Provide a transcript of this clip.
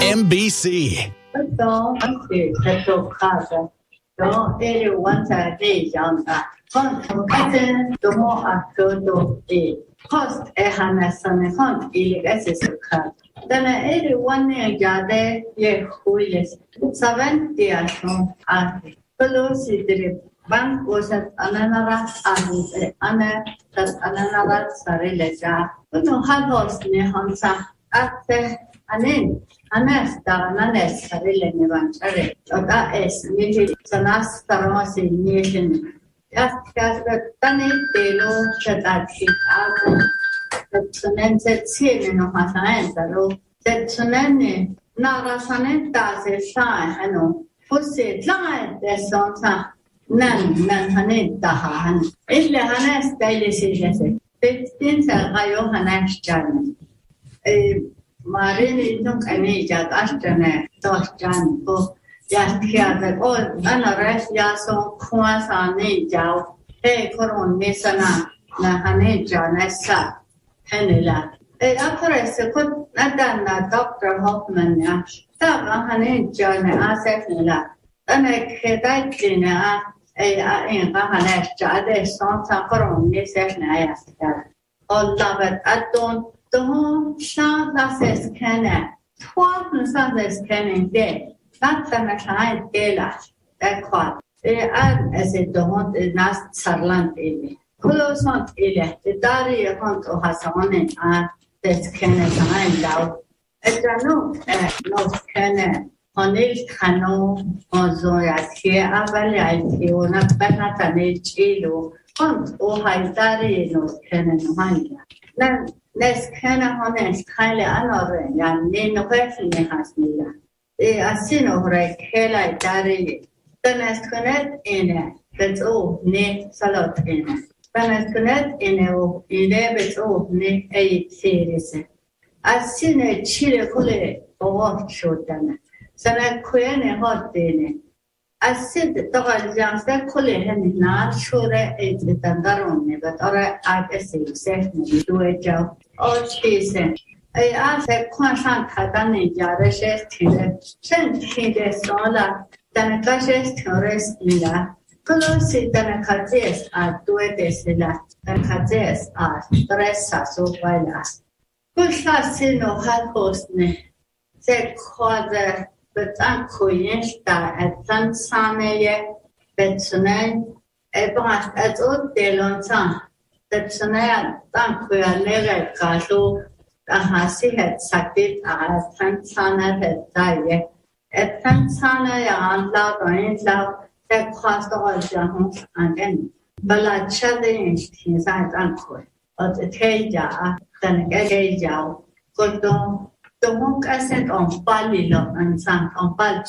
NBC. Bank was at another Sarileja. But no harbors near Hansa after Anen, Anesta, Nanes, Sarilevan, or that is nearly Sanas Taramasi nation. Just as the Tani, they know that she out the Sunense Sin of Hasan, that Sunene, Narasaneta, the sign, I know. Pussy, line, there's some. Nan hanet dahan. Ille hanes dailisijese. Bettin sargayo hanes jan. Marin inung kami jat ashtane dos jan ko. Yaskiya ko anares yaso kuasa ne jao. Koron misana na hanet janesa. Henila. After ko nadan na Dr. Hoffman ya. Tama hanet jane asefnila. Ana kedai klina. In Hanes, Jade, Santa Coron, Naya. All love it. I don't Shantas Canna. 12 Sundays canning day. That's a kind gala. That quite. They add as it don't is not Sarlant in Kulos not ille. The daddy hunt or has on it. That's Canna time out. I don't know. No Canna. Onil Kano, Ozoya, here, Avali, Ona Banatane, Chilo, Hunt, or Haidari, no Canon Mania. Then, less Cana honest, highly honoring, and Nino Weffley has neither. They are seen over a Kela Dari. Then as connect in it, that's all, ne salot in it. Then as connect in it's all, ne 8 series. I've seen a chili fully or short than it. Sana kuene hotene. Asid togal jansta kule hen na shure et tandarone but ora agesi sefni due jaw. O chise. Ay ase kwansan kadane jare shes tire. Chen tire sola tanakashes tores mila. Kolosi tanakazes a due desila. Tanakazes a stressa so baila. Kusha sino halposne. Se kwade but uncoined at Tansania, Betsonay, Ebras at all de Lonsan, Betsonay, Tanquia Nere Castle, the Hasi had sucked it as Tansana had died. At Tansana, and loud or in love, that cost all Johns again. But I challenged his uncle, or the Taja, then Gaja, Godon. The monk ascent on Palilo and San on Pal